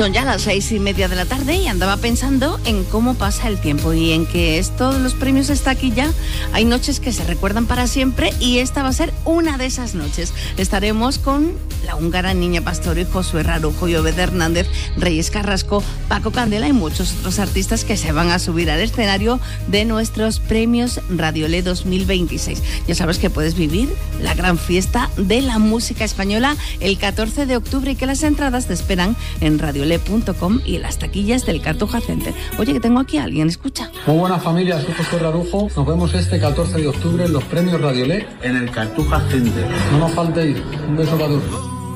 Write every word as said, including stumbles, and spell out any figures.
Son ya las seis y media de la tarde y andaba pensando en cómo pasa el tiempo y en que esto de los premios está aquí ya. Hay noches que se recuerdan para siempre y esta va a ser una de esas noches. Estaremos con la húngara Niña Pastori, Josué Rarujo, Obed Hernández, Reyes Carrasco, Paco Candela y muchos otros artistas que se van a subir al escenario de nuestros premios Radiolé dos mil veintiséis. Ya sabes que puedes vivir la gran fiesta de la música española el catorce de octubre y que las entradas te esperan en radiolé punto com y en las taquillas del Cartuja Center. Oye, que tengo aquí a alguien, escucha. Muy buenas familias, soy Josué Rarujo. Nos vemos este catorce de octubre en los premios Radiolé en el Cartuja Center. No nos faltéis. Un beso para todos.